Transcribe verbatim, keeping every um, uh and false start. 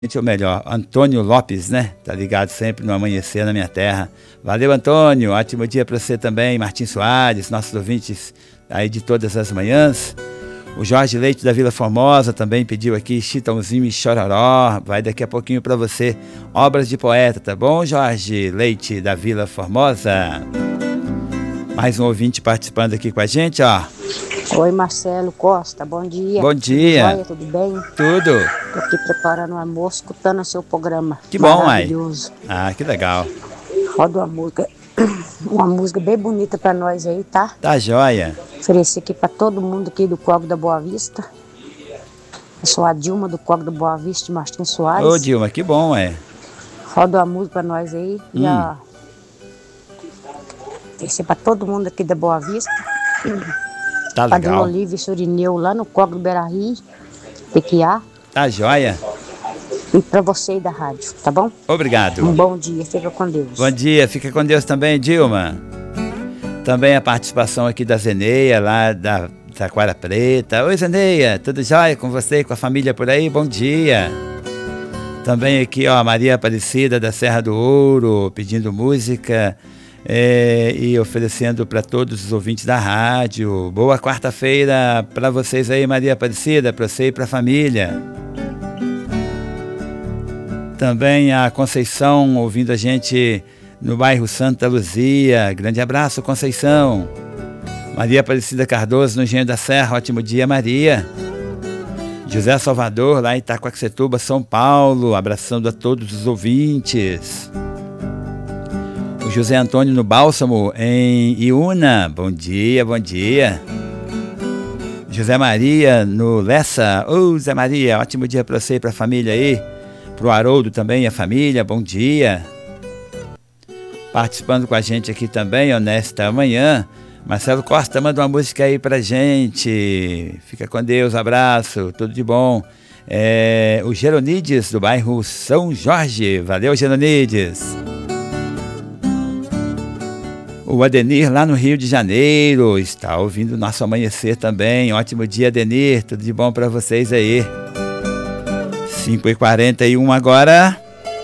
ou melhor, Antônio Lopes, né? Tá ligado sempre no Amanhecer na Minha Terra. Valeu, Antônio. Ótimo dia para você também. Martim Soares, nossos ouvintes aí de todas as manhãs. O Jorge Leite da Vila Formosa também pediu aqui Chitãozinho e Chororó. Vai daqui a pouquinho para você. Obras de poeta, tá bom, Jorge Leite da Vila Formosa? Mais um ouvinte participando aqui com a gente, ó. Oi, Marcelo Costa, bom dia. Bom dia. Tudo jóia, tudo bem? Tudo. Tô aqui preparando o almoço, escutando o seu programa. Que bom, ai. Maravilhoso. Ah, que legal. Roda uma música, uma música bem bonita pra nós aí, tá? Tá joia. Oferecer aqui pra todo mundo aqui do Córrego da Boa Vista. Eu sou a Dilma do Córrego da Boa Vista de Martim Soares. Ô, Dilma, que bom, é. Roda uma música pra nós aí. Hum. E a... Oferecer pra todo mundo aqui da Boa Vista. Tá Padre legal. Olívio e Sorineu lá no Córrego do Beira-Rio, Pequiá. Tá joia. E pra você aí da rádio, tá bom? Obrigado. Um bom dia, fica com Deus. Bom dia, fica com Deus também, Dilma. Também a participação aqui da Zeneia, lá da Taquara Preta. Oi, Zeneia, tudo jóia com você e com a família por aí? Bom dia. Também aqui, ó, a Maria Aparecida da Serra do Ouro, pedindo música é, e oferecendo para todos os ouvintes da rádio. Boa quarta-feira para vocês aí, Maria Aparecida, para você e para a família. Também a Conceição ouvindo a gente no bairro Santa Luzia. Grande abraço, Conceição. Maria Aparecida Cardoso no Engenho da Serra. Ótimo dia, Maria. José Salvador lá em Itaquaquecetuba, São Paulo. Abraçando a todos os ouvintes. O José Antônio no Bálsamo em Iúna. Bom dia, bom dia. José Maria no Lessa. Ô, Zé Maria, ótimo dia para você e para a família aí. Pro Haroldo também e a família, bom dia. Participando com a gente aqui também, ó, nesta manhã, Marcelo Costa manda uma música aí pra gente. Fica com Deus, abraço, tudo de bom. É, o Geronides do bairro São Jorge, valeu, Geronides. O Adenir lá no Rio de Janeiro está ouvindo o nosso amanhecer também. Ótimo dia, Adenir, tudo de bom pra vocês aí. cinco e quarenta e um agora.